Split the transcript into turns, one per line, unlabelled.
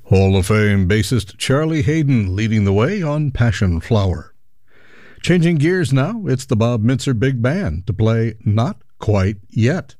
Hall of Fame bassist Charlie Haden leading the way on Passion Flower. Changing gears now, it's the Bob Mintzer Big Band to play Not Quite Yet.